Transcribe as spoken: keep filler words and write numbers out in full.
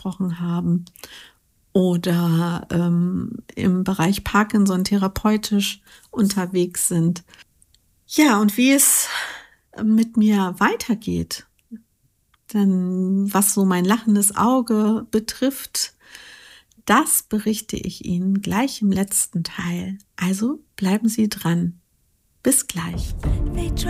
angesprochen haben oder ähm, im Bereich Parkinson therapeutisch unterwegs sind. Ja, und wie es mit mir weitergeht, denn was so mein lachendes Auge betrifft, das berichte ich Ihnen gleich im letzten Teil. Also bleiben Sie dran. Bis gleich.